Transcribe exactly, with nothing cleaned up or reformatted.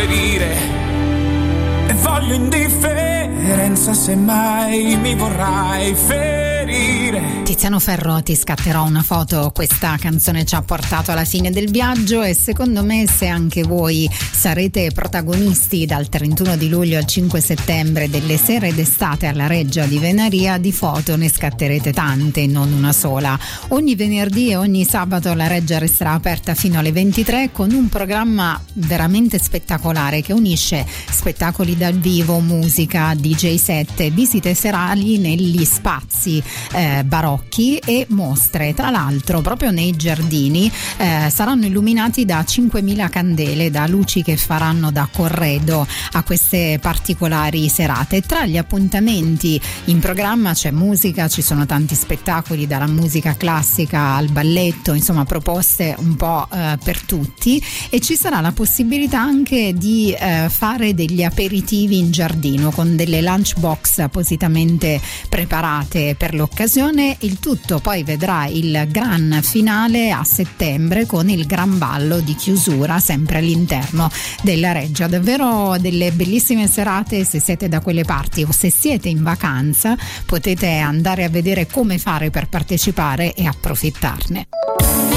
ferire e voglio indifferenza se mai mi vorrai ferire. Tiziano Ferro, ti scatterò una foto. Questa canzone ci ha portato alla fine del viaggio e secondo me, se anche voi sarete protagonisti dal trentuno di luglio al cinque settembre delle sere d'estate alla Reggia di Venaria, di foto ne scatterete tante, non una sola. Ogni venerdì e ogni sabato la Reggia resterà aperta fino alle ventitré con un programma veramente spettacolare che unisce spettacoli dal vivo, musica, D J set, visite serali negli spazi eh, barocchi e mostre. Tra l'altro proprio nei giardini eh, saranno illuminati da cinquemila candele, da luci che faranno da corredo a queste particolari serate. Tra gli appuntamenti in programma c'è musica, ci sono tanti spettacoli, dalla musica classica al balletto, insomma proposte un po' eh, per tutti, e ci sarà la possibilità anche di eh, fare degli aperitivi in giardino con delle lunch box appositamente preparate per l'occasione. Il tutto poi vedrà il gran finale a settembre con il gran ballo di chiusura sempre all'interno della Reggia. Davvero delle bellissime serate. Se siete da quelle parti o se siete in vacanza potete andare a vedere come fare per partecipare e approfittarne.